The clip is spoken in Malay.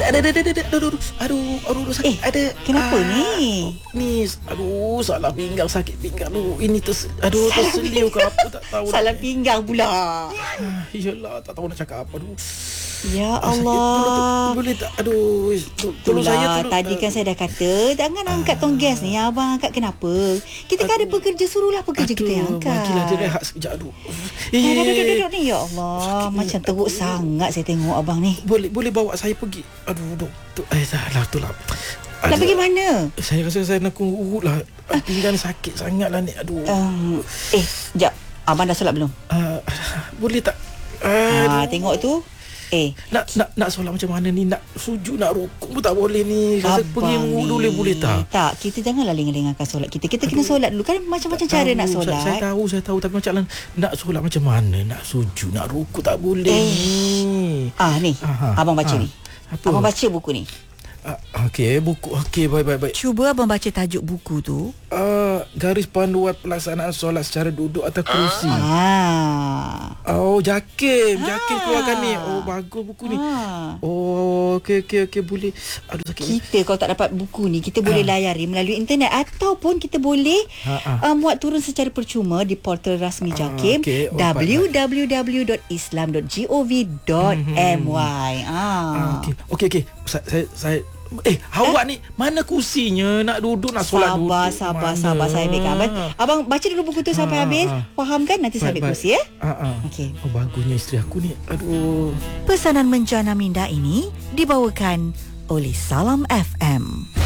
Aduh, sakit. Kenapa ni? Ni, salah pinggang, sakit pinggang. Ini terseliu ke apa tak tahu. Salah pinggang pula. Yalah, tak tahu nak cakap apa. Ya Allah. Boleh tak? Tolong saya. Tadi kan saya dah kata jangan angkat tong gas ni. Abang angkat kenapa? Kita kan ada pekerja, suruhlah pekerja kita yang angkat. Bagilah dia rehat sekejap. Duduk ni. Ya Allah, macam teruk sangat saya tengok abang ni. Boleh bawa saya pergi. Doktor. Salah tu lah. Nak pergi mana? Saya rasa saya nak urut lah. Pinggang sakit sangat lah ni. Sekejap. Abang dah solat belum? Boleh tak? Tengok tu. Nak solat macam mana ni? Nak sujud, nak rukuk pun tak boleh ni. Rasa pergi dulu boleh tak? Tak, kita janganlah lengah-lengahkan solat kita. Kita kena solat dulu. Kan macam-macam cara nak solat. Saya tahu. Tapi macam nak solat macam mana? Nak sujud, nak rukuk tak boleh ni. Ni. Abang baca ni. Apa? Abang baca buku ni. Okey, buku. Okey, baik. Cuba abang baca tajuk buku tu. Garis panduan pelaksanaan solat secara duduk atau kerusi. Jakim keluarkan ni. Bagus buku ni. Okey, boleh. Sakit. Kita kalau tak dapat buku ni, kita boleh layari melalui internet ataupun kita boleh muat turun secara percuma di portal rasmi Jakim, www.islam.gov.my. Okey. Saya awak ni mana kursinya? Nak duduk, nak solat duduk. Sabar saya ambilkan. Abang baca dulu buku tu sampai habis. Faham kan? Nanti saya ambil kursi Okey. Bagusnya isteri aku ni. Pesanan menjana minda ini dibawakan oleh Salam FM.